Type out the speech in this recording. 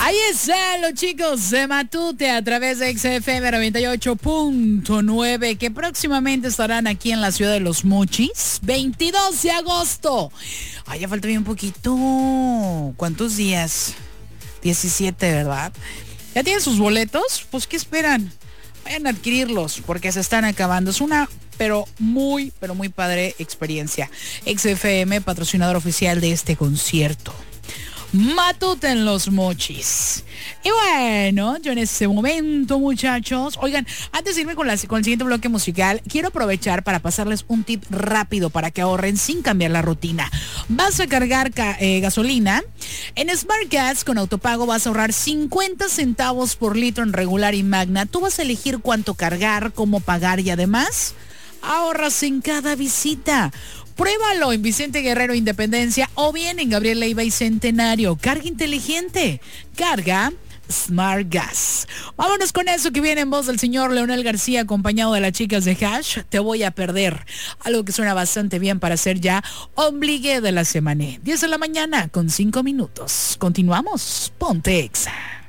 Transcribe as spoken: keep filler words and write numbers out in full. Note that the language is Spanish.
Ahí están los chicos de Matute a través de X F M noventa y ocho punto nueve, que próximamente estarán aquí en la ciudad de Los Mochis, veintidós de agosto. Ay, ya falta bien un poquito. ¿Cuántos días? diecisiete, ¿verdad? ¿Ya tienen sus boletos? Pues, ¿qué esperan? Vayan a adquirirlos porque se están acabando. Es una, pero muy, pero muy padre experiencia. X F M, patrocinador oficial de este concierto. Matute en Los Mochis. Y bueno, yo en este momento, muchachos, oigan, antes de irme con, la, con el siguiente bloque musical, quiero aprovechar para pasarles un tip rápido para que ahorren sin cambiar la rutina. Vas a cargar ca, eh, gasolina. En Smart Gas con autopago vas a ahorrar cincuenta centavos por litro en regular y magna. Tú vas a elegir cuánto cargar, cómo pagar y además ahorras en cada visita. Pruébalo en Vicente Guerrero Independencia o bien en Gabriel Leiva y Centenario. Carga inteligente. Carga Smart Gas. Vámonos con eso que viene en voz del señor Leonel García acompañado de las chicas de Hash. Te voy a perder. Algo que suena bastante bien para hacer ya Obligue de la semana. diez de la mañana con cinco minutos. Continuamos. Ponte Exa.